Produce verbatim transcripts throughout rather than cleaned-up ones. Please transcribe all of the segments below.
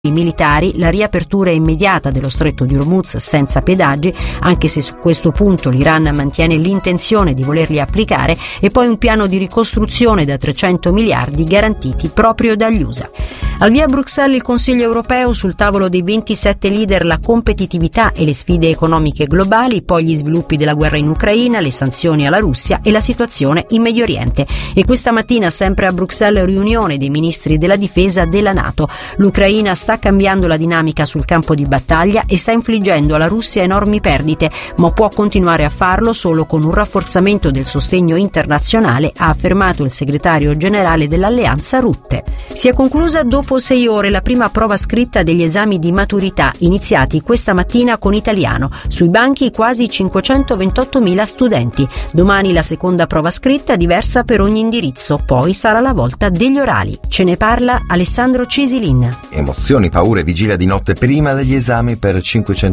I militari, la riapertura immediata dello stretto di Hormuz senza pedaggi, anche se su questo punto l'Iran mantiene l'intenzione di volerli applicare, e poi un piano di ricostruzione da trecento miliardi garantiti proprio dagli U S A. Al via a Bruxelles il Consiglio europeo, sul tavolo dei ventisette leader la competitività e le sfide economiche globali, poi gli sviluppi della guerra in Ucraina, le sanzioni alla Russia e la situazione in Medio Oriente. E questa mattina, sempre a Bruxelles, riunione dei ministri della difesa della NATO. L'Ucraina sta cambiando la dinamica sul campo di battaglia e sta infliggendo alla Russia enormi perdite, ma può continuare a farlo solo con un rafforzamento del sostegno internazionale, ha affermato il segretario generale dell'alleanza Rutte. Si è conclusa dopo sei ore la prima prova scritta degli esami di maturità iniziati questa mattina con italiano. Sui banchi quasi cinquecentoventottomila studenti. Domani la seconda prova scritta, diversa per ogni indirizzo. Poi sarà la volta degli orali. Ce ne parla Alessandro Cisilin. Emozioni, paure, vigilia di notte prima degli esami per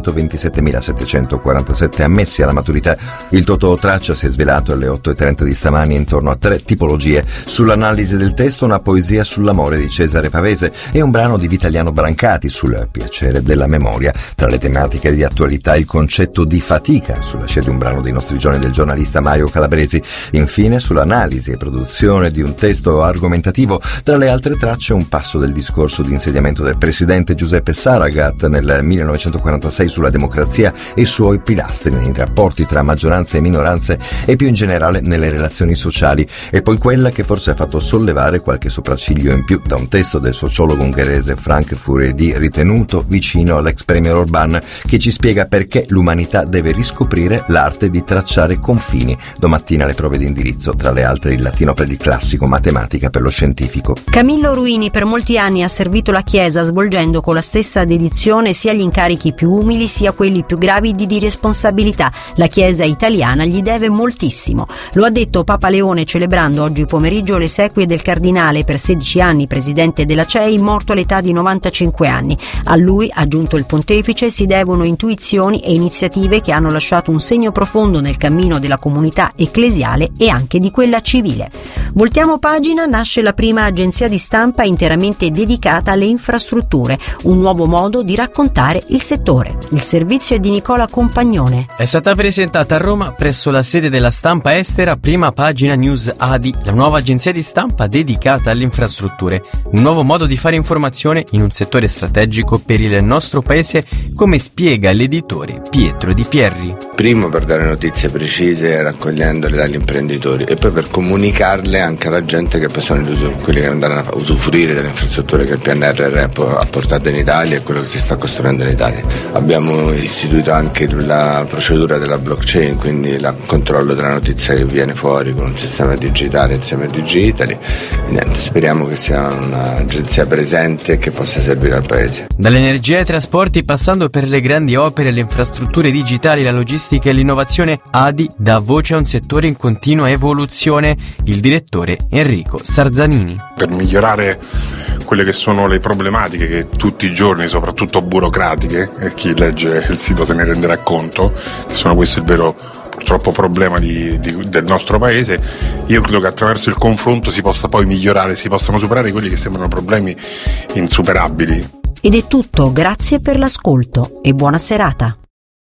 cinquecentoventisettemilasettecentoquarantasette ammessi alla maturità. Il totò traccia si è svelato alle otto e trenta di stamani intorno a tre tipologie. Sull'analisi del testo, una poesia sull'amore di Cesare Pavese e un brano di Vitaliano Brancati sul piacere della memoria. Tra le tematiche di attualità il concetto di fatica, sulla scia di un brano dei nostri giorni del giornalista Mario Calabresi. Infine, sull'analisi e produzione di un testo argomentativo, tra le altre tracce un passo del discorso di insediamento del presidente Giuseppe Saragat nel millenovecentoquarantasei sulla democrazia e i suoi pilastri nei rapporti tra maggioranze e minoranze e più in generale nelle relazioni sociali, e poi quella che forse ha fatto sollevare qualche sopracciglio in più da un testo del sociologo ungherese Frank Furedi, ritenuto vicino all'ex premier Orbán, che ci spiega perché l'umanità deve riscoprire l'arte di tracciare confini. Domattina le prove di indirizzo, tra le altre il latino per il classico, matematica per lo scientifico. Camillo Ruini per molti anni ha servito la Chiesa, svolgendo con la stessa dedizione sia gli incarichi più umili sia quelli più gravidi di responsabilità. La Chiesa italiana gli deve moltissimo. Lo ha detto Papa Leone celebrando oggi pomeriggio le esequie del cardinale, per sedici anni presidente della C E I, morto all'età di novantacinque anni. A lui, ha aggiunto il pontefice, si devono intuizioni e iniziative che hanno lasciato un segno profondo nel cammino della comunità ecclesiale e anche di quella civile. Voltiamo pagina, nasce la prima agenzia di stampa interamente dedicata alle infrastrutture, un nuovo modo di raccontare il settore. Il servizio è di Nicola Compagnone. È stata presentata a Roma presso la sede della stampa estera Prima Pagina News A D I, la nuova agenzia di stampa dedicata alle infrastrutture, un nuovo modo di fare informazione in un settore strategico per il nostro paese, come spiega l'editore Pietro Di Pierri. Primo per dare notizie precise raccogliendole dagli imprenditori e poi per comunicarle anche alla gente che poi sono quelli che andranno a usufruire delle infrastrutture che il P N R R ha portato in Italia e quello che si sta costruendo in Italia. Abbiamo istituito anche la procedura della blockchain, quindi il controllo della notizia che viene fuori con un sistema digitale insieme a Digitali. Niente, speriamo che sia un'agenzia presente e che possa servire al paese. Dall'energia ai trasporti, passando per le grandi opere, le infrastrutture digitali, la logistica e l'innovazione, A D I dà voce a un settore in continua evoluzione. Il direttore Enrico Sarzanini. Per migliorare quelle che sono le problematiche che tutti i giorni, soprattutto burocratiche, e chi legge il sito se ne renderà conto, che sono questo il vero purtroppo problema di, di, del nostro paese, io credo che attraverso il confronto si possa poi migliorare, si possano superare quelli che sembrano problemi insuperabili. Ed è tutto, grazie per l'ascolto e buona serata.